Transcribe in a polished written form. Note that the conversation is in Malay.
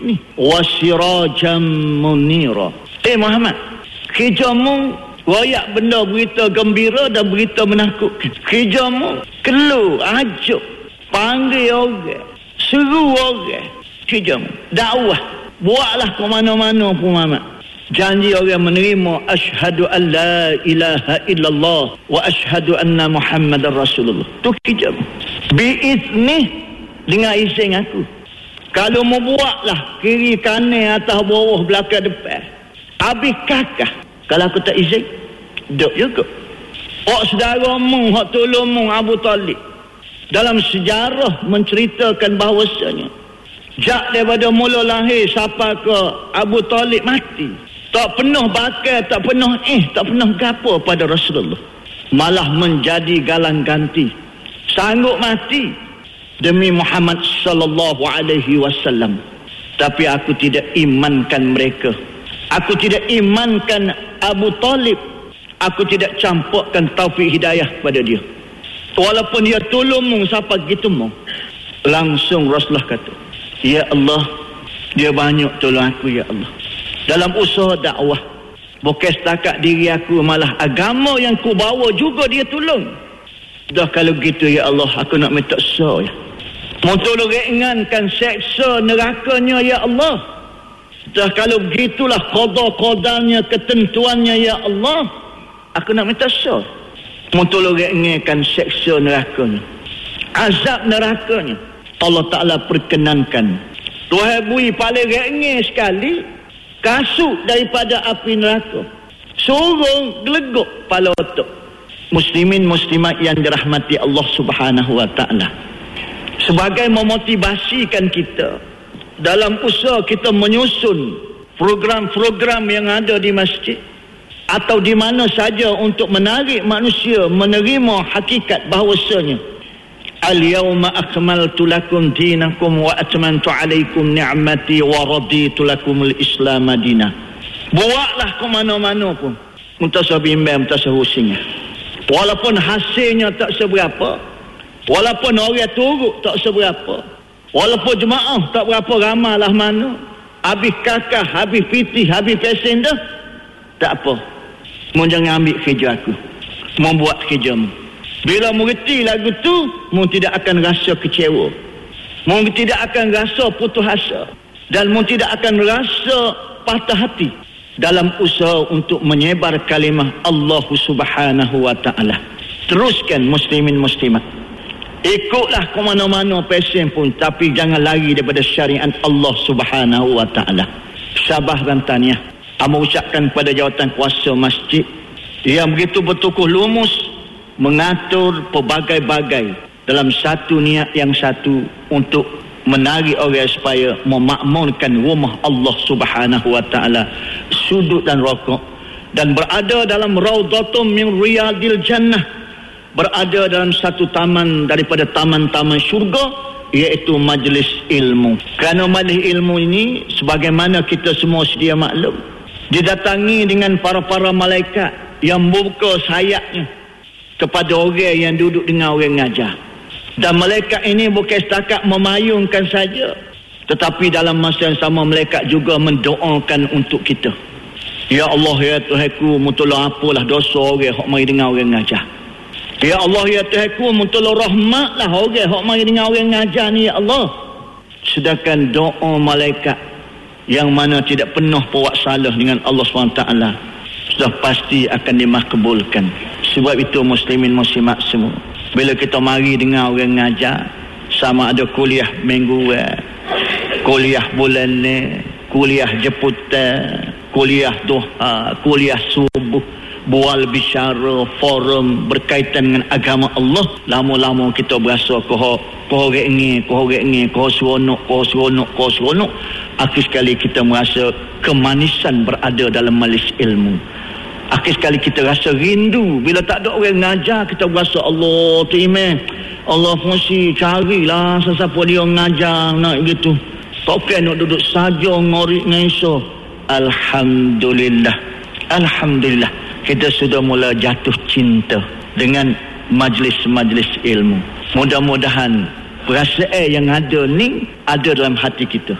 ni. Wasirajam munira. Muhammad, kerjamu royak benda berita gembira dan berita menakutkan. Kerjamu keluh, ajuk, panggil orang, seru orang. Kerjamu dakwah, buatlah ke mana-mana pun Muhammad. Janji orang menerima asyhadu an la ilaha illallah wa asyhadu anna Muhammadar Rasulullah. Tu kerjamu. Biiznih, dengan izin aku. Kalau mau buatlah kiri kanan atas bawah belakang depan. Habis kakak. Kalau aku tak izin, duk juga. Saudaramu hak tolongmu Abu Talib dalam sejarah menceritakan bahawasanya jak daripada mula lahir sampai ke Abu Talib mati, tak pernah bakal, tak pernah gapo pada Rasulullah. Malah menjadi galang ganti. Sanggup mati demi Muhammad sallallahu alaihi wasallam. Tapi aku tidak imankan mereka. Aku tidak imankan Abu Talib. Aku tidak campurkan taufik hidayah pada dia. Walaupun dia tolongmu sampai gitu mu. Langsung Rasulullah kata, ya Allah, dia banyak tolong aku ya Allah. Dalam usaha dakwah, bukan setakat diri aku, malah agama yang ku bawa juga dia tolong. Dah kalau gitu ya Allah, aku nak minta so ya. Mau tolong ringankan seksa nerakanya ya Allah. Dah kalau begitulah qada-qadanya, ketentuannya ya Allah, aku nak minta so. Mau tolong ringankan seksa nerakanya, azab nerakanya. Allah Ta'ala perkenankan. Tuhan bui paling ringan sekali, kasut daripada api neraka. Suruh geleguk kepala otak. Muslimin muslimat yang dirahmati Allah Subhanahu wa Ta'ala, sebagai memotivasikan kita dalam usaha kita menyusun program-program yang ada di masjid atau di mana saja untuk menarik manusia menerima hakikat bahawasanya al-yawma akmaltu lakum dinakum wa atmamtu alaikum ni'mati wa raditu lakumul islam madinah. Buatlah ke mana-mana pun, muntasa bimbang, muntasa husing. Walaupun hasilnya tak seberapa, walaupun orang turut tak seberapa, walaupun jemaah tak berapa ramai lah mana, habis kakak, habis pitih, habis pesen dah, tak apa. Mu jangan ambil kerja aku, mu buat kerjamu. Bila mengerti lagu tu, mu tidak akan rasa kecewa, mu tidak akan rasa putus asa, dan mu tidak akan rasa patah hati dalam usaha untuk menyebar kalimah Allah Subhanahu wa Ta'ala. Teruskan muslimin muslimat, ikutlah ke mana-mana pesen pun, tapi jangan lari daripada syariat Allah Subhanahu wa Ta'ala. Sabah dan tahniah amba ucapkan kepada jawatan kuasa masjid yang begitu bertukuh lumus mengatur pelbagai-bagai dalam satu niat yang satu untuk menarik orang supaya memakmurkan rumah Allah Subhanahu wa Ta'ala, sudut dan rokok, dan berada dalam raudhatum min riyadil jannah, berada dalam satu taman daripada taman-taman syurga, iaitu majlis ilmu. Kerana majlis ilmu ini, sebagaimana kita semua sedia maklum, didatangi dengan para-para malaikat yang buka sayapnya kepada orang yang duduk dengan orang ngajar. Dan malaikat ini bukan setakat memayungkan saja, tetapi dalam masa yang sama malaikat juga mendoakan untuk kita. Ya Allah, ya Tuhanku, mu tolong apalah dosa orang hok mari dengar orang ngajar. Ya Allah, ya Tuhanku, mu tolong rahmatlah orang hok mari dengar orang ngajar ni ya Allah. Sedangkan doa malaikat yang mana tidak pernah buat salah dengan Allah SWT sudah pasti akan dimakbulkan. Sebab itu muslimin muslimat semua, bila kita mari dengar orang ngajar, sama ada kuliah mingguan, kuliah bulan ni, kuliah jemputan, kuliah duha, kuliah subuh, bual bicara, forum berkaitan dengan agama Allah, lama-lama kita berasa kau seronok. Akhir sekali kita merasa kemanisan berada dalam majlis ilmu. Akhir sekali kita rasa rindu bila tak ada orang ngajar. Kita berasa Allah tu iman, Allah mesti carilah sesiapa dia ngajar nak gitu. Tak kena nak duduk saja ngorik dengan isu. Alhamdulillah, alhamdulillah, kita sudah mula jatuh cinta dengan majlis-majlis ilmu. Mudah-mudahan perasaan yang ada ni ada dalam hati kita.